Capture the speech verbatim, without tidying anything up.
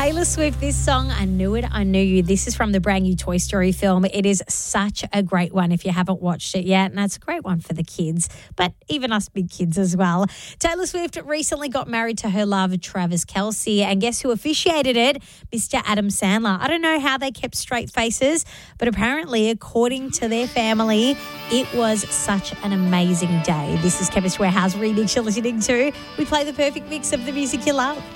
Taylor Swift, this song, I Knew It, I Knew You. This is from the brand new Toy Story film. It is such a great one if you haven't watched it yet. And it's a great one for the kids, but even us big kids as well. Taylor Swift recently got married to her love, Travis Kelce. And guess who officiated it? Mister Adam Sandler. I don't know how they kept straight faces, but apparently, according to their family, it was such an amazing day. This is Chemist Warehouse Remix you're listening to. We play the perfect mix of the music you love.